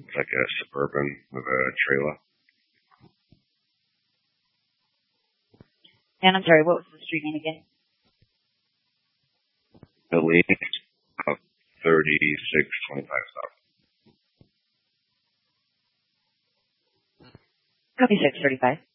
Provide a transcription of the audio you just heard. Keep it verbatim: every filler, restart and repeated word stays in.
It's like a Suburban with a trailer. And I'm sorry, what was the street name again? At least about thirty-six twenty-five south. thirty-six thirty-five.